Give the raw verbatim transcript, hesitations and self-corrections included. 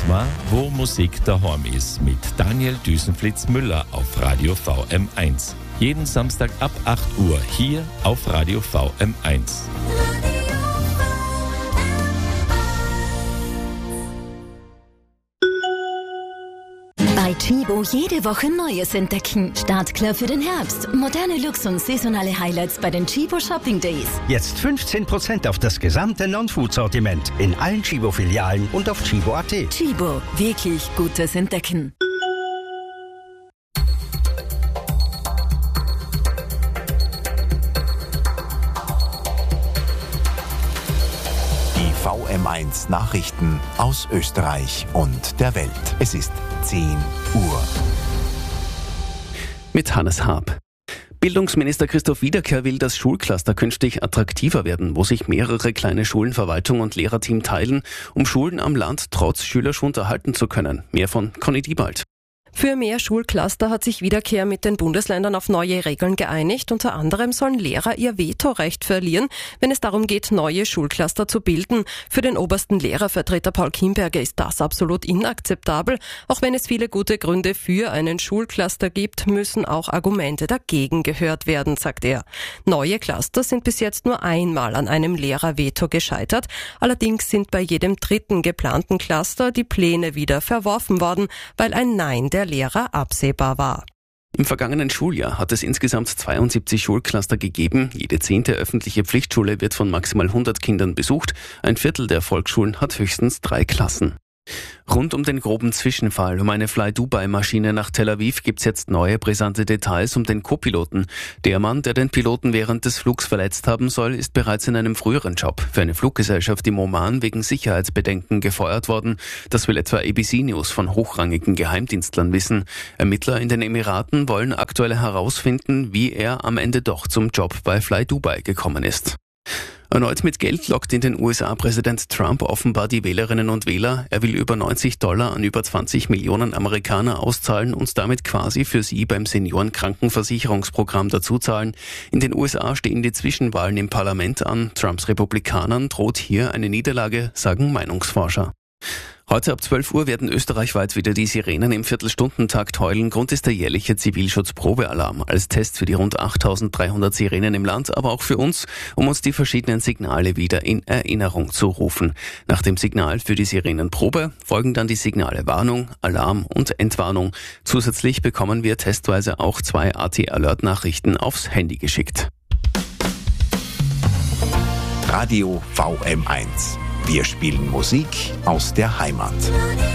zwei, wo Musik daheim ist, mit Daniel Düsenflitz-Müller auf Radio V M eins. Jeden Samstag ab acht Uhr hier auf Radio V M eins. Bei Tchibo jede Woche Neues entdecken. Startklar für den Herbst. Moderne Looks und saisonale Highlights bei den Tchibo Shopping Days. Jetzt fünfzehn Prozent auf das gesamte Non-Food-Sortiment in allen Tchibo-Filialen und auf tchibo punkt at. Tchibo, wirklich gutes Entdecken. Die V M eins Nachrichten aus Österreich und der Welt. Es ist zehn Uhr. Mit Hannes Haab. Bildungsminister Christoph Wiederkehr will das Schulcluster künftig attraktiver werden, wo sich mehrere kleine Schulen, Verwaltung und Lehrerteam teilen, um Schulen am Land trotz Schülerschwund erhalten zu können. Mehr von Conny Diebald. Für mehr Schulcluster hat sich Wiederkehr mit den Bundesländern auf neue Regeln geeinigt. Unter anderem sollen Lehrer ihr Vetorecht verlieren, wenn es darum geht, neue Schulcluster zu bilden. Für den obersten Lehrervertreter Paul Kimberger ist das absolut inakzeptabel. Auch wenn es viele gute Gründe für einen Schulcluster gibt, müssen auch Argumente dagegen gehört werden, sagt er. Neue Cluster sind bis jetzt nur einmal an einem Lehrerveto gescheitert. Allerdings sind bei jedem dritten geplanten Cluster die Pläne wieder verworfen worden, weil ein Nein der Lehrer absehbar war. Im vergangenen Schuljahr hat es insgesamt zweiundsiebzig Schulcluster gegeben. Jede zehnte öffentliche Pflichtschule wird von maximal hundert Kindern besucht. Ein Viertel der Volksschulen hat höchstens drei Klassen. Rund um den groben Zwischenfall um eine Fly-Dubai-Maschine nach Tel Aviv gibt's jetzt neue brisante Details um den Co-Piloten. Der Mann, der den Piloten während des Flugs verletzt haben soll, ist bereits in einem früheren Job für eine Fluggesellschaft im Oman wegen Sicherheitsbedenken gefeuert worden. Das will etwa A B C News von hochrangigen Geheimdienstlern wissen. Ermittler in den Emiraten wollen aktuell herausfinden, wie er am Ende doch zum Job bei Fly Dubai gekommen ist. Erneut mit Geld lockt in den U S A Präsident Trump offenbar die Wählerinnen und Wähler. Er will über neunzig Dollar an über zwanzig Millionen Amerikaner auszahlen und damit quasi für sie beim Seniorenkrankenversicherungsprogramm dazuzahlen. In den U S A stehen die Zwischenwahlen im Parlament an. Trumps Republikanern droht hier eine Niederlage, sagen Meinungsforscher. Heute ab zwölf Uhr werden österreichweit wieder die Sirenen im Viertelstundentakt heulen. Grund ist der jährliche Zivilschutz-Probealarm als Test für die rund achttausenddreihundert Sirenen im Land, aber auch für uns, um uns die verschiedenen Signale wieder in Erinnerung zu rufen. Nach dem Signal für die Sirenenprobe folgen dann die Signale Warnung, Alarm und Entwarnung. Zusätzlich bekommen wir testweise auch zwei A T-Alert-Nachrichten aufs Handy geschickt. Radio V M eins. Wir spielen Musik aus der Heimat.